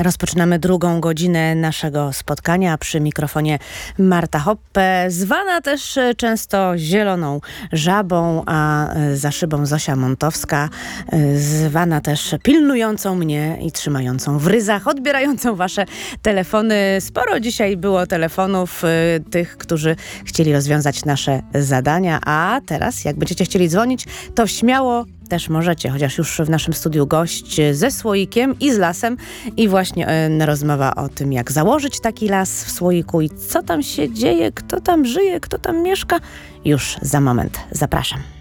Rozpoczynamy drugą godzinę naszego spotkania. Przy mikrofonie Marta Hoppe, zwana też często Zieloną Żabą, a za szybą Zosia Montowska, zwana też pilnującą mnie i trzymającą w ryzach, odbierającą wasze telefony. Sporo dzisiaj było telefonów tych, którzy chcieli rozwiązać nasze zadania, a teraz jak będziecie chcieli dzwonić, to śmiało też możecie, chociaż już w naszym studiu gość ze słoikiem i z lasem i właśnie rozmowa o tym, jak założyć taki las w słoiku i co tam się dzieje, kto tam żyje, kto tam mieszka. Już za moment. Zapraszam.